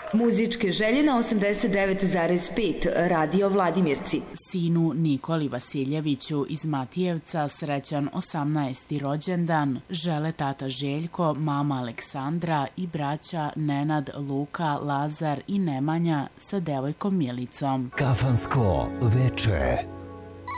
Muzičke želje na 89,5 Radio Vladimirci. Sinu Nikoli Vasiljeviću iz Matijevca srećan 18. rođendan žele tata Željko, mama Aleksandra i braća Nenad, Luka, Lazar i Nemanja sa devojkom Milicom. Kafansko veče.